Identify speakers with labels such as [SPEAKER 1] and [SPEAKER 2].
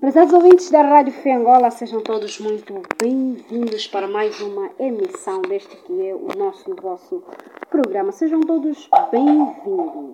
[SPEAKER 1] Prezados ouvintes da Rádio Fé Angola, sejam todos muito bem-vindos para mais uma emissão deste que é o nosso e o vosso programa. Sejam todos bem-vindos.